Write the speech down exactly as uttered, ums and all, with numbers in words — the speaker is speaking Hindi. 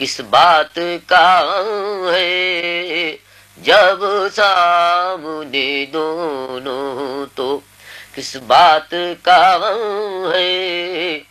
किस बात का है जब सामने दोनों, तो किस बात का है